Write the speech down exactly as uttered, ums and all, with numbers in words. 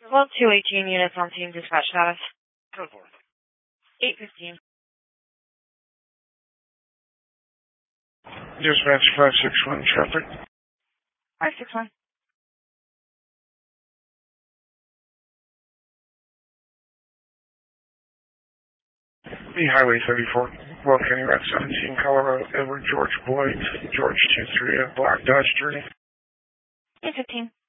Well, two eighteen units on team dispatch status. Code four. eight fifteen. Dispatch five six one traffic. five six one. The Highway thirty-four, Will County Route seventeen, Colorado, Edward George Boyd, George two three, Black Dodge Journey. eight fifteen.